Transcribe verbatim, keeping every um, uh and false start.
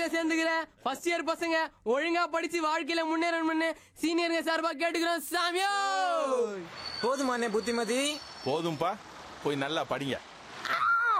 சேர்ந்துக்கிற first year பசங்க ஒழுங்கா படிச்சு வாழ்க்கையில முன்னேறணும்னு சீனியருங்க சார்பா கேட்டுக்கிறோம் சாமியோ. போதுமானே புத்திமதி? போதும்பா, போய் நல்லா படிங்க.